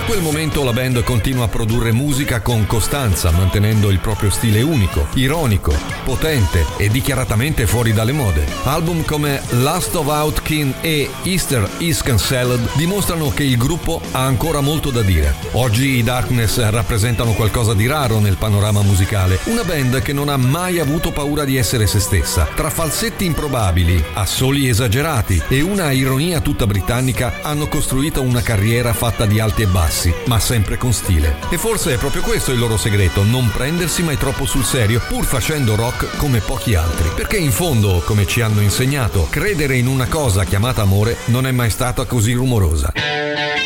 quel momento la band continua a produrre musica con costanza, mantenendo il proprio stile unico, ironico, potente e dichiaratamente fuori dalle mode. Album come Last of Outkin e Easter is Cancelled dimostrano che il gruppo ha ancora molto da dire. Oggi i Darkness rappresentano qualcosa di raro nel panorama musicale, una band che non ha mai avuto paura di essere se stessa. Tra falsetti improbabili, assoli esagerati e una ironia tutta britannica hanno costruito una carriera fatta di alti e bassi, ma sempre con stile. E forse è proprio questo il loro segreto, non prendersi mai troppo sul serio, pur facendo rock come pochi altri. Perché in fondo, come ci hanno insegnato, credere in una cosa chiamata amore non è mai stata così rumorosa.